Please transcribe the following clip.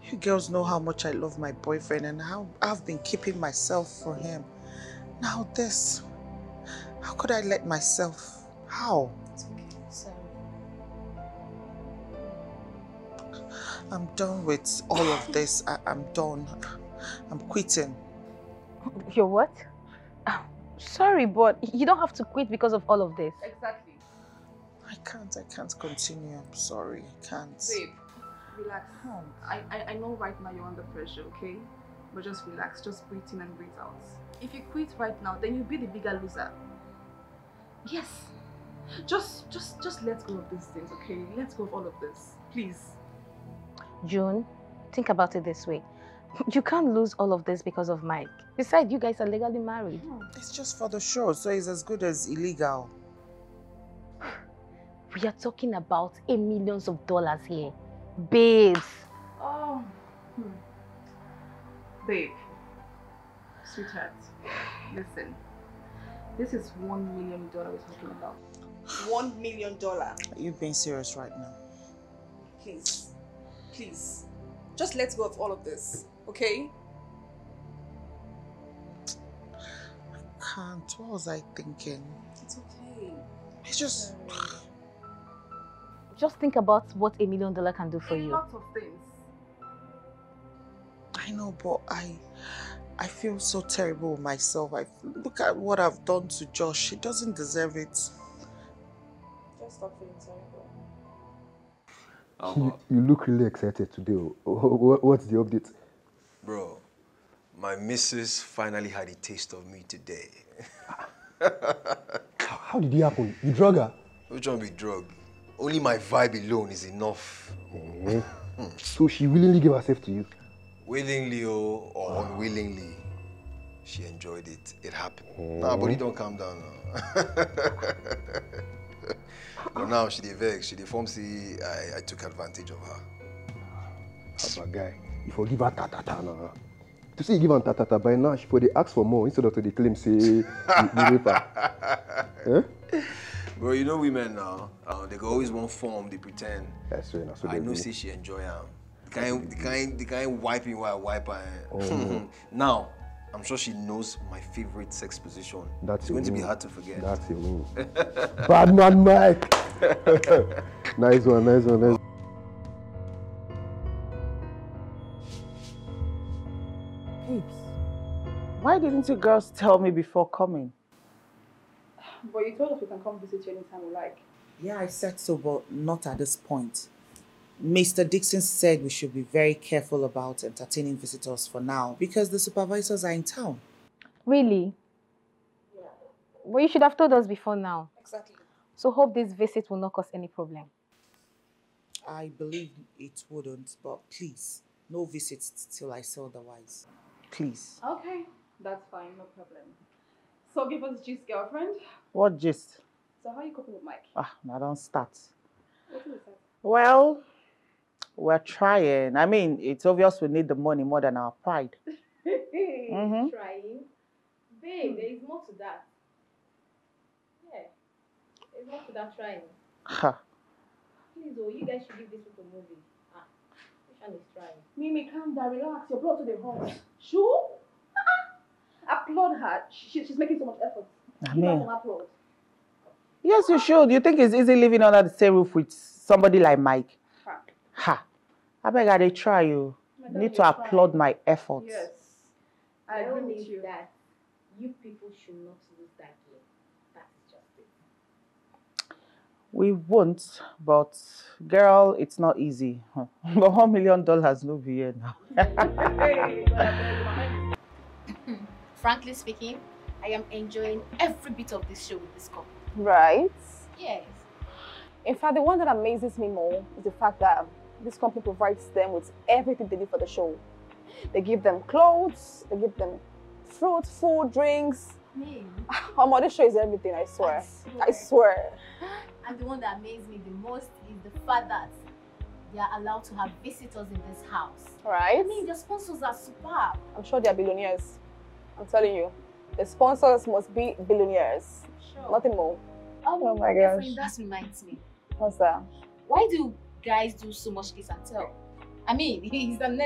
You girls know how much I love my boyfriend and how I've been keeping myself for him. Now this. How could I let myself? How? It's okay. Sorry. I'm done with all of this. I'm done. I'm quitting. You're what? Sorry, but you don't have to quit because of all of this. Exactly. I can't continue. I'm sorry. I can't. Babe, relax. I know right now you're under pressure, okay? But just relax. Just breathe in and breathe out. If you quit right now, then you'll be the bigger loser. Yes. Just let go of these things, okay? Let go of all of this. Please. June, think about it this way. You can't lose all of this because of Mike. Besides, you guys are legally married. It's just for the show, so it's as good as illegal. We are talking about millions of dollars here. Babes. Oh. Babe. Sweetheart. Listen. This is $1 million we're talking about. $1 million. Are you being serious right now? Please. Please. Just let go of all of this, okay? I can't. What was I thinking? It's okay. It's just... Just think about what $1 million can do for you. Lots of things. I know, but I feel so terrible with myself. Look at what I've done to Josh. He doesn't deserve it. Just stop feeling terrible. You look really excited today. What's the update? Bro, my missus finally had a taste of me today. How did it happen? You drug her? Which one be drug? Only my vibe alone is enough. So she willingly gave herself to you? Willingly or unwillingly, she enjoyed it. It happened. Nah, but you don't calm down now. But now she dey vex, she dey form say I took advantage of her. How about guy? You forgive her ta-ta-ta now. To say you give her ta-ta-ta, by now she for dey ask for more instead of to dey claim say you rape her. Eh? Bro, you know women now, they go always one form, they pretend. That's right, so I know say she enjoy am. The kind wiping while I wipe her. Now, I'm sure she knows my favorite sex position. It's going to be hard to forget. That's your move. Bad man, Mike. Nice one, nice one, nice one. Babes, why didn't you girls tell me before coming? But you told us we can come visit you anytime we like. Yeah, I said so, but not at this point. Mr. Dixon said we should be very careful about entertaining visitors for now because the supervisors are in town. Really? Yeah. Well, you should have told us before now. Exactly. So hope this visit will not cause any problem. I believe it wouldn't, but please, no visits till I say otherwise. Please. Okay, that's fine, no problem. So give us gist, girlfriend. What gist? So how are you coping with Mike? Now don't start. What is that? Well, we're trying. I mean, it's obvious we need the money more than our pride. Trying? Babe, there is more to that. Yeah. There's more to that trying. Ha. Please, you guys should give this with a movie. Which one is trying? Mimi, calm down, relax. Your blood to the heart. Sure? Applaud her. She's making so much effort. I Give her mean, some applaud. yes, you should. You think it's easy living under the same roof with somebody like Mike? Ha. I beg I try you. You need to applaud my efforts. Yes. I I agree don't with need you. that. You people should not lose that game. That is just it. We won't, but girl, it's not easy. But $1 million no be here now. Frankly speaking, I am enjoying every bit of this show with this couple. Right. Yes. In fact, the one that amazes me more is the fact that this company provides them with everything they need for the show. They give them clothes, they give them fruit, food, drinks. This show is everything, I swear. I swear. And the one that amazes me the most is the fact that they are allowed to have visitors in this house. Right? I mean, the sponsors are superb. I'm sure they are billionaires. I'm telling you. The sponsors must be billionaires. Sure. Nothing more. Oh my gosh. gosh. That reminds me. What's that? Why do guys do so much kiss and tell? I mean, he's the